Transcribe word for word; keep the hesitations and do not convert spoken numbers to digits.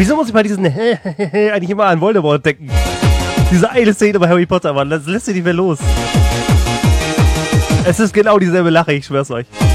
Wieso muss ich bei diesen eigentlich immer an Voldemort denken? Diese eine Szene bei Harry Potter, Mann, das lässt sich nicht mehr los. Es ist genau dieselbe Lache, ich schwör's euch.